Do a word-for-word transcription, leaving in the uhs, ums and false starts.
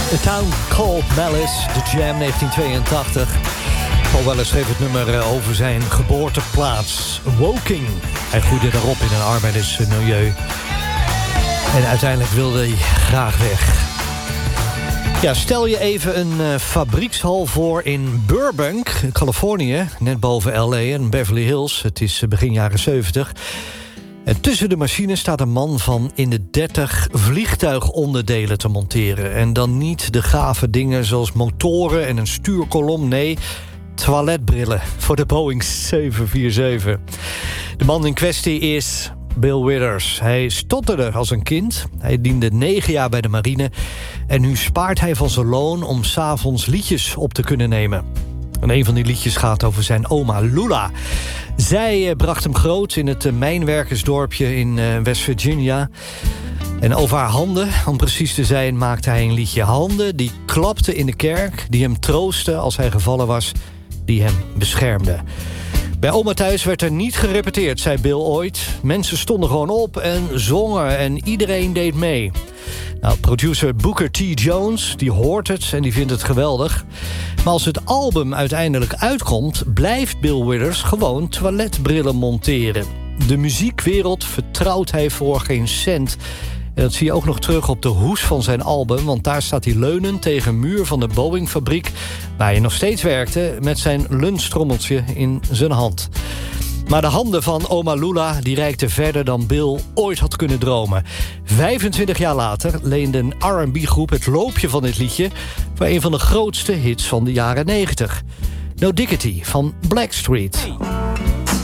A Town Called Malice, The Jam, negentien tweeëntachtig. Paul Weller schreef het nummer over zijn geboorteplaats, Woking. Hij groeide daarop in een arbeidersmilieu. En uiteindelijk wilde hij graag weg. Ja, stel je even een uh, fabriekshal voor in Burbank, Californië. Net boven L A en Beverly Hills. Het is begin jaren zeventig. En tussen de machines staat een man van in de dertig vliegtuigonderdelen te monteren. En dan niet de gave dingen zoals motoren en een stuurkolom. Nee, toiletbrillen voor de Boeing zeven vier zeven. De man in kwestie is Bill Withers. Hij stotterde als een kind. Hij diende negen jaar bij de marine. En nu spaart hij van zijn loon om 's avonds liedjes op te kunnen nemen. En een van die liedjes gaat over zijn oma Lula. Zij bracht hem groot in het mijnwerkersdorpje in West Virginia. En over haar handen, om precies te zijn, maakte hij een liedje. Handen die klapten in de kerk, die hem troostten als hij gevallen was, die hem beschermden. Bij oma thuis werd er niet gerepeteerd, zei Bill ooit. Mensen stonden gewoon op en zongen en iedereen deed mee. Nou, producer Booker T. Jones, die hoort het en die vindt het geweldig. Maar als het album uiteindelijk uitkomt, blijft Bill Withers gewoon toiletbrillen monteren. De muziekwereld vertrouwt hij voor geen cent. En dat zie je ook nog terug op de hoes van zijn album, want daar staat hij leunend tegen een muur van de Boeing-fabriek, waar hij nog steeds werkte, met zijn lunchtrommeltje in zijn hand. Maar de handen van oma Lula die reikten verder dan Bill ooit had kunnen dromen. vijfentwintig jaar later leende een R en B-groep het loopje van dit liedje voor een van de grootste hits van de jaren negentig. No Diggity van Blackstreet.